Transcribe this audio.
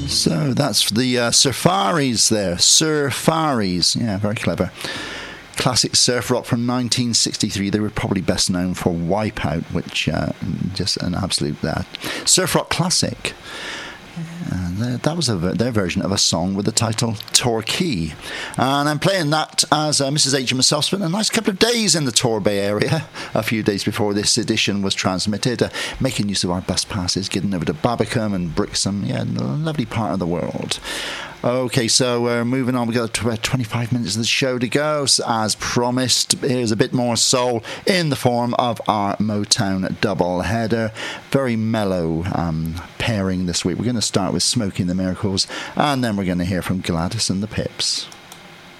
So that's the Surfaris there. Surfaris. Yeah, very clever. Classic surf rock from 1963. They were probably best known for Wipeout, which just an absolute surf rock classic. That was their version of a song with the title Torquay. And I'm playing that as Mrs. H and myself spent a nice couple of days in the Torbay area a few days before this edition was transmitted, making use of our bus passes, getting over to Babbacombe and Brixham. Yeah, a lovely part of the world. Okay, so we're moving on. We've got about 25 minutes of the show to go. So as promised, here's a bit more soul in the form of our Motown double header. Very mellow pairing this week. We're going to start with Smoking the Miracles, and then we're going to hear from Gladys and the Pips.